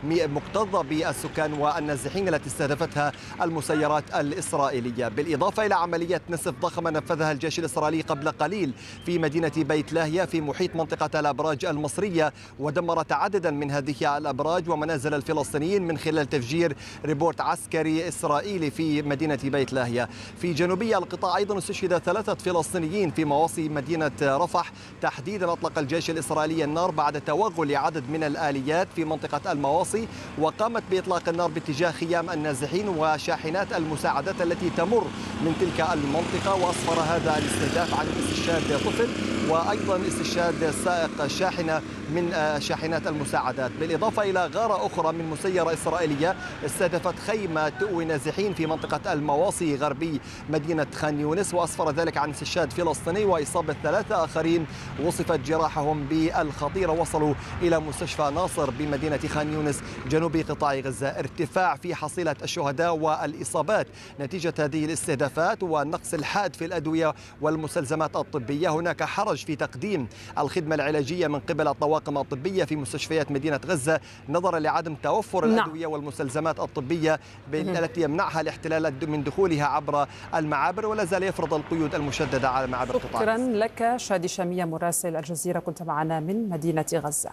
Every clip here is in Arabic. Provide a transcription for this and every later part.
مكتظة بالسكان والنازحين التي استهدفتها المسيرات الإسرائيلية، بالإضافة إلى عملية نسف ضخمة نفذها الجيش الإسرائيلي قبل قليل في مدينة بيت لاهيا في محيط منطقة الأبراج المصرية، ودمرت عددا من هذه الأبراج ومنازل الفلسطينيين من خلال تفجير ريبورت عسكري إسرائيلي في مدينة بيت لاهيا. في جنوبي القطاع أيضا استشهد 3 فلسطينيين في مواصي مدينة رفح. تحديدا أطلق الجيش الإسرائيلي النار بعد توغل عدد من الآليات في منطقة المواصي، وقامت بإطلاق النار باتجاه خيام النازحين وشاحنات المساعدات التي تمر من تلك المنطقة، وأسفر هذا الاستهداف عن استشهاد طفل وأيضا استشهاد سائق شاحنة من شاحنات المساعدات، بالإضافة إلى غارة أخرى من مسيرة إسرائيلية استهدفت خيمة تؤوي نازحين في منطقة المواصي غربي مدينة خان يونس، وأسفر ذلك عن استشهاد فلسطيني وإصابة 3 آخرين وصفت جراحهم بالخطيرة، وصلوا إلى مستشفى ناصر بمدينة خان يونس جنوب قطاع غزة. ارتفاع في حصيلة الشهداء والإصابات نتيجة هذه الاستهدافات والنقص الحاد في الأدوية والمستلزمات الطبية. هناك حرج في تقديم الخدمة العلاجية من قبل الطواقم الطبية في مستشفيات مدينة غزة نظرا لعدم توفر الأدوية والمستلزمات الطبية التي يمنعها الاحتلال من دخولها عبر المعابر، ولا زال يفرض القيود المشددة على معابر قطاع غزة. شكرا لك شادي شامية مراسل الجزيرة، كنت معنا من مدينة غزة.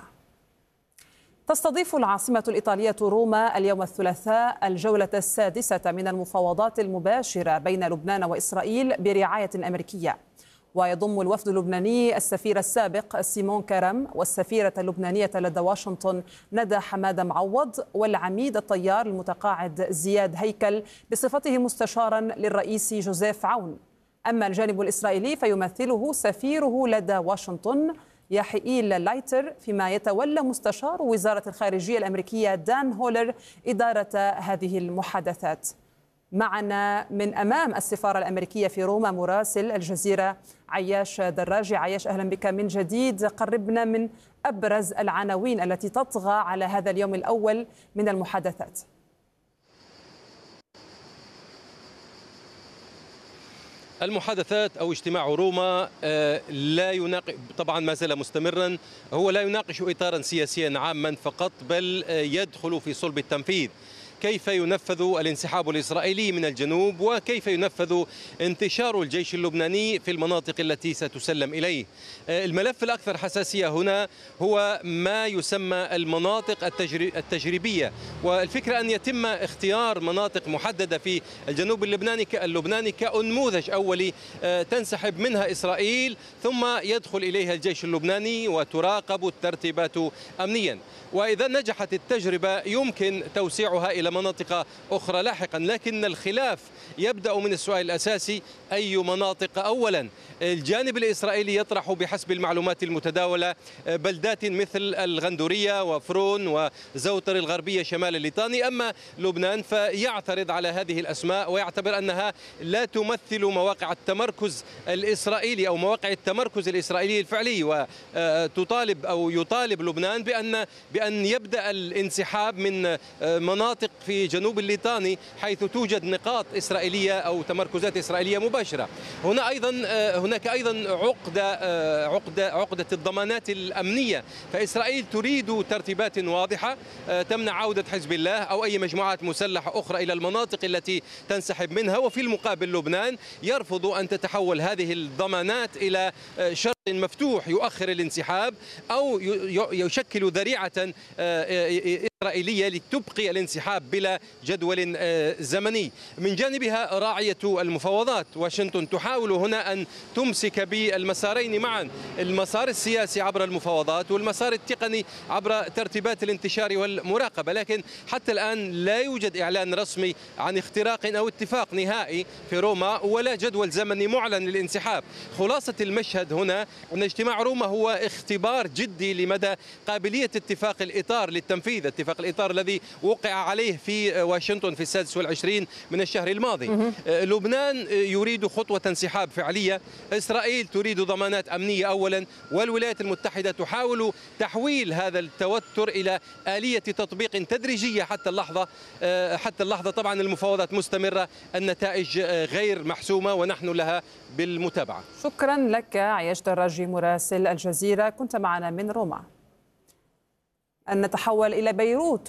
تستضيف العاصمة الإيطالية روما اليوم الثلاثاء الجولة السادسة من المفاوضات المباشرة بين لبنان وإسرائيل برعاية أمريكية، ويضم الوفد اللبناني السفير السابق سيمون كرم والسفيرة اللبنانية لدى واشنطن ندى حمادة معوض والعميد الطيار المتقاعد زياد هيكل بصفته مستشارا للرئيس جوزيف عون. أما الجانب الإسرائيلي فيمثله سفيره لدى واشنطن يحيئيل لايتر، فيما يتولى مستشار وزارة الخارجية الأمريكية دان هولر إدارة هذه المحادثات. معنا من أمام السفارة الأمريكية في روما مراسل الجزيرة عياش دراجي. عياش، أهلا بك من جديد. قربنا من أبرز العناوين التي تطغى على هذا اليوم الأول من المحادثات. المحادثات أو اجتماع روما لا يناقش، طبعا ما زال مستمرا، هو لا يناقش إطارا سياسيا عاما فقط، بل يدخل في صلب التنفيذ. كيف ينفذ الانسحاب الإسرائيلي من الجنوب، وكيف ينفذ انتشار الجيش اللبناني في المناطق التي ستسلم إليه. الملف الأكثر حساسية هنا هو ما يسمى المناطق التجريبية، والفكرة أن يتم اختيار مناطق محددة في الجنوب اللبناني كأنموذج أولي تنسحب منها إسرائيل ثم يدخل إليها الجيش اللبناني وتراقب الترتيبات أمنيا، وإذا نجحت التجربة يمكن توسيعها إلى مناطق أخرى لاحقا. لكن الخلاف يبدأ من السؤال الأساسي: أي مناطق؟ أولا الجانب الإسرائيلي يطرح بحسب المعلومات المتداولة بلدات مثل الغندورية وفرون وزوطر الغربية شمال الليطاني، أما لبنان فيعترض على هذه الأسماء ويعتبر أنها لا تمثل مواقع التمركز الإسرائيلي أو مواقع التمركز الإسرائيلي الفعلي، وتطالب أو يطالب لبنان بأن يبدأ الانسحاب من مناطق في جنوب الليطاني حيث توجد نقاط إسرائيلية أو تمركزات إسرائيلية مباشرة. هناك أيضا عقدة الضمانات الأمنية، فإسرائيل تريد ترتيبات واضحة تمنع عودة حزب الله أو أي مجموعات مسلحة أخرى إلى المناطق التي تنسحب منها، وفي المقابل لبنان يرفض أن تتحول هذه الضمانات إلى شرط مفتوح يؤخر الانسحاب أو يشكل ذريعة إسرائيلية لتبقي الانسحاب بلا جدول زمني. من جانبها راعية المفاوضات واشنطن تحاول هنا أن تمسك بالمسارين معا، المسار السياسي عبر المفاوضات والمسار التقني عبر ترتيبات الانتشار والمراقبة، لكن حتى الآن لا يوجد إعلان رسمي عن اختراق أو اتفاق نهائي في روما ولا جدول زمني معلن للانسحاب. خلاصة المشهد هنا أن اجتماع روما هو اختبار جدي لمدى قابلية اتفاق الإطار للتنفيذ، اتفاق الإطار الذي وقع عليه في واشنطن في 26 من الشهر الماضي. لبنان يريد خطوة انسحاب فعلية، إسرائيل تريد ضمانات أمنية أولا، والولايات المتحدة تحاول تحويل هذا التوتر إلى آلية تطبيق تدريجية حتى اللحظة. طبعا المفاوضات مستمرة، النتائج غير محسومة ونحن لها بالمتابعة. شكرا لك عياش دراجي مراسل الجزيرة، كنت معنا من روما. أن نتحول إلى بيروت.